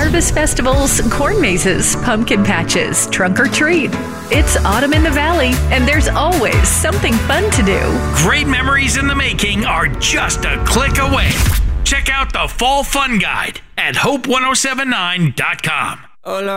harvest festivals, corn mazes, pumpkin patches, trunk or treat. It's autumn in the valley, and there's always something fun to do. Great memories in the making are just a click away. Check out the Fall Fun Guide at hope1079.com. Hola.